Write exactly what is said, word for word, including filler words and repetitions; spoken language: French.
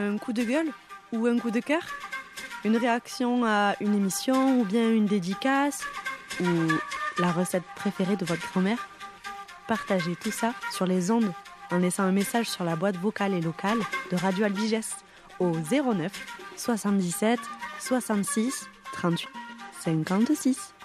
Un coup de gueule ou un coup de cœur? Une réaction à une émission ou bien une dédicace? Ou la recette préférée de votre grand-mère? Partagez tout ça sur les ondes en laissant un message sur la boîte vocale et locale de Radio Albiges au zéro neuf soixante-dix-sept soixante-six trente-huit cinquante-six.